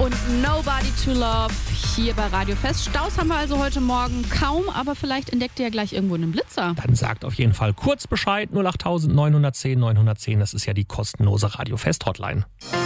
und Nobody to Love hier bei Radio Fest. Staus haben wir also heute Morgen kaum, aber vielleicht entdeckt ihr ja gleich irgendwo einen Blitzer. Dann sagt auf jeden Fall kurz Bescheid, 08000 910 910, das ist ja die kostenlose Radio Fest Hotline.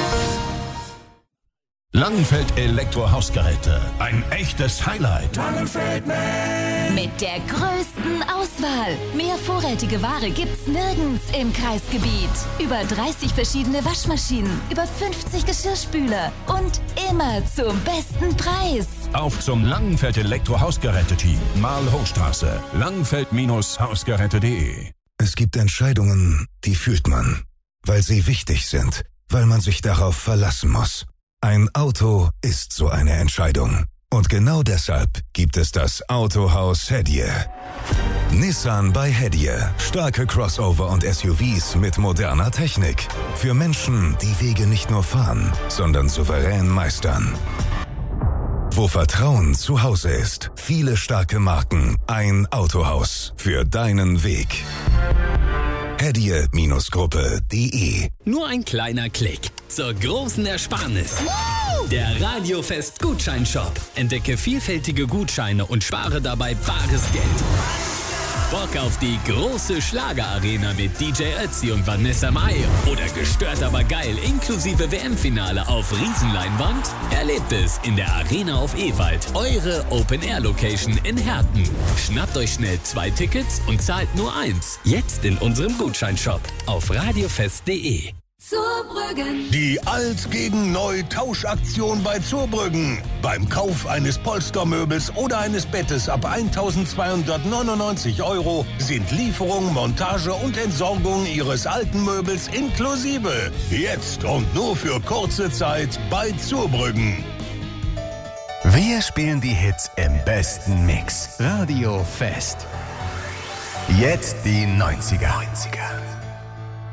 Langenfeld Elektrohausgeräte. Ein echtes Highlight. Langenfeld mit der größten Auswahl. Mehr vorrätige Ware gibt's nirgends im Kreisgebiet. Über 30 verschiedene Waschmaschinen, über 50 Geschirrspüler und immer zum besten Preis. Auf zum Langenfeld Elektrohausgeräte-Team. Marl-Hochstraße. Langenfeld-Hausgeräte.de. Es gibt Entscheidungen, die fühlt man, weil sie wichtig sind, weil man sich darauf verlassen muss. Ein Auto ist so eine Entscheidung. Und genau deshalb gibt es das Autohaus Hedje. Nissan bei Hedje. Starke Crossover und SUVs mit moderner Technik. Für Menschen, die Wege nicht nur fahren, sondern souverän meistern. Wo Vertrauen zu Hause ist. Viele starke Marken. Ein Autohaus für deinen Weg. Hedje-Gruppe.de. Nur ein kleiner Klick zur großen Ersparnis. Der Radiofest Gutscheinshop. Entdecke vielfältige Gutscheine und spare dabei bares Geld. Bock auf die große Schlagerarena mit DJ Ötzi und Vanessa Mai oder gestört aber geil inklusive WM-Finale auf Riesenleinwand? Erlebt es in der Arena auf Ewald, eure Open-Air-Location in Herten. Schnappt euch schnell 2 Tickets und zahlt nur 1. Jetzt in unserem Gutscheinshop auf radiofest.de. Zurbrüggen. Die Alt gegen Neu Tauschaktion bei Zurbrüggen. Beim Kauf eines Polstermöbels oder eines Bettes ab 1.299 € sind Lieferung, Montage und Entsorgung Ihres alten Möbels inklusive. Jetzt und nur für kurze Zeit bei Zurbrüggen. Wir spielen die Hits im besten Mix. Radio Fest. Jetzt die 90er.